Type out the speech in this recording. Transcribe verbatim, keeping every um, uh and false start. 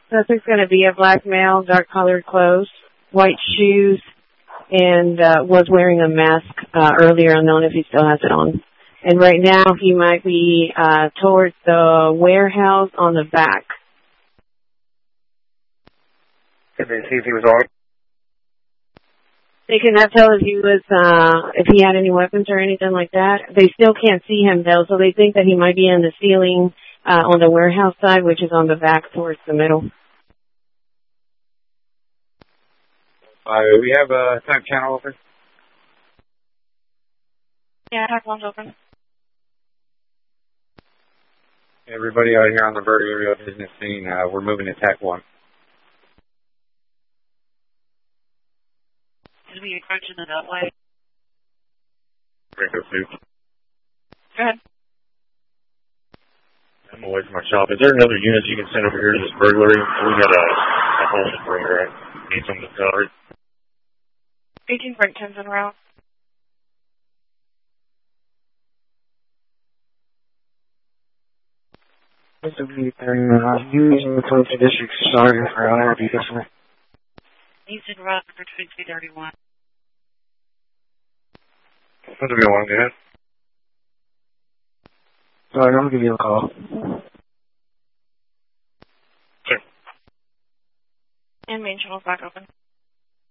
Suspect's going to be a black male, dark-colored clothes, white shoes, and uh, was wearing a mask uh, earlier, unknown if he still has it on. And right now he might be uh, towards the warehouse on the back. Did they see if he was armed? They cannot tell if he was, uh, if he had any weapons or anything like that. They still can't see him though, so they think that he might be in the ceiling uh, on the warehouse side, which is on the back towards the middle. Uh, we have a time channel open? Yeah, attack one's open. Everybody out here on the Bird area business scene, uh, we're moving to attack one. Did we approach in that way? Breakout suit. Go ahead. I'm away from my shop. Is there another unit you can send over here to this burglary? We got a, a whole spring, right? Need some discovery. eighteen Frank tens in route. Mister B, uh, you using the twenty-two district sergeant for an I R B customer. He's in route for two thirty-one. What do we want to do? Sorry, I'm going to give you a call. Sure. And main channel's back open.